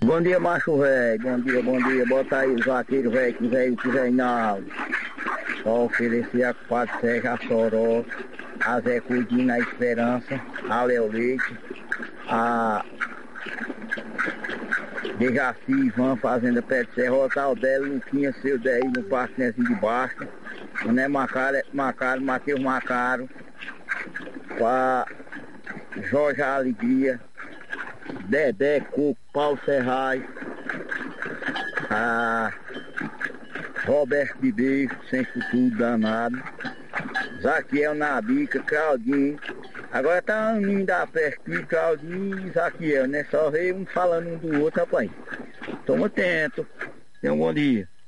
Bom dia, macho velho. Bom dia. Bota aí os vaqueiros velho que veio na aula. Só oferecer a Padre Sérgio, a Soró, a Zé Cudinho, a Esperança, a Léo Leite, a Dejaci, Ivan, Fazenda Pé de Serra, Otal dela, Luquinha, seu daí no Parque Nezinho de Baixo, Mané Macaro, Matheus Macaro, pra Jorge Alegria, Dedé, Coco, Paulo Serrais, a Roberto de Beijo, sem futuro danado, Zaquiel Nabica, Claudinho. Agora tá um ninho da festa aqui, Claudinho e Zaquiel, né? Só veio um falando um do outro, rapaz. Toma atento. Tenha um bom dia.